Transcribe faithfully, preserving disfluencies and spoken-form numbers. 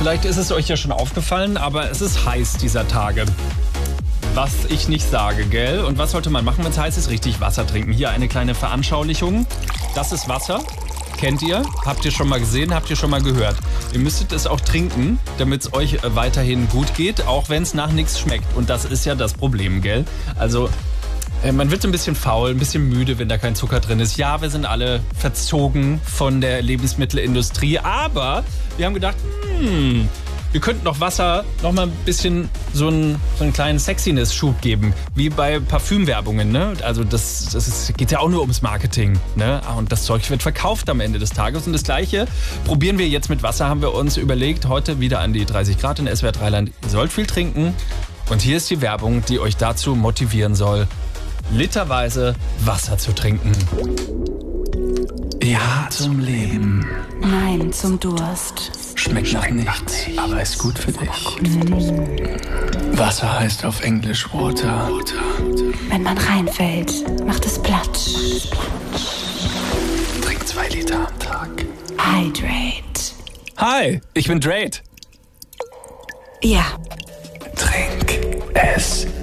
Vielleicht ist es euch ja schon aufgefallen, aber es ist heiß dieser Tage. Was ich nicht sage, gell? Und was sollte man machen, wenn es heiß ist? Richtig, Wasser trinken. Hier eine kleine Veranschaulichung. Das ist Wasser. Kennt ihr? Habt ihr schon mal gesehen? Habt ihr schon mal gehört? Ihr müsstet es auch trinken, damit es euch weiterhin gut geht, auch wenn es nach nichts schmeckt. Und das ist ja das Problem, gell? Also man wird ein bisschen faul, ein bisschen müde, wenn da kein Zucker drin ist. Ja, wir sind alle verzogen von der Lebensmittelindustrie, aber wir haben gedacht, hm, wir könnten noch Wasser noch mal ein bisschen so einen, so einen kleinen Sexiness-Schub geben, wie bei Parfümwerbungen, ne? Also das, das ist, geht ja auch nur ums Marketing, ne? Und das Zeug wird verkauft am Ende des Tages. Und das Gleiche probieren wir jetzt mit Wasser, haben wir uns überlegt. Heute wieder an die dreißig Grad in S W R drei Land. Ihr sollt viel trinken. Und hier ist die Werbung, die euch dazu motivieren soll, literweise Wasser zu trinken. Ja zum Leben. Nein zum Durst. Schmeckt nach nichts, aber ist gut für dich. Wasser heißt auf Englisch Water. Wenn man reinfällt, macht es Platsch. Trink zwei Liter am Tag. Hydrate. Hi, ich bin Drake. Ja. Trink es.